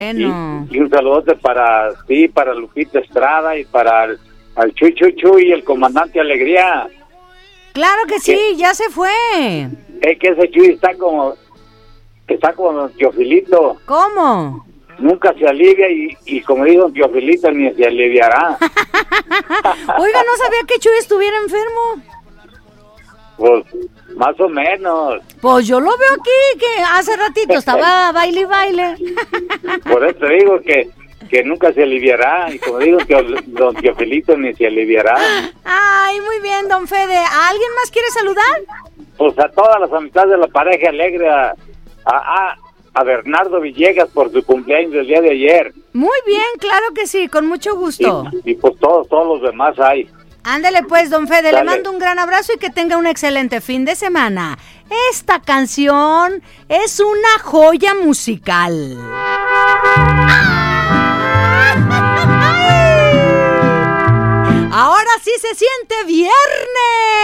Bueno. Y un saludote para Lupita Estrada y para al Chuy y el comandante Alegría. Claro que sí, ya se fue. Es que ese Chuy está como Don Teofilito. ¿Cómo? Nunca se alivia y como dijo Don Teofilito, ni se aliviará. Oiga, no sabía que Chuy estuviera enfermo. Pues, más o menos. Pues yo lo veo aquí, que hace ratito estaba baile y baile. Por eso digo que nunca se aliviará. Y como digo, Don Teofilito ni se aliviará. Ay, muy bien, don Fede. ¿Alguien más quiere saludar? Pues a todas las amistades de la pareja alegre, a Bernardo Villegas por su cumpleaños del día de ayer. Muy bien, claro que sí, con mucho gusto. Y pues todos los demás hay. Ándele pues, don Fede, Dale. le mando un gran abrazo y que tenga un excelente fin de semana. Esta canción es una joya musical. Ahora sí se siente viernes.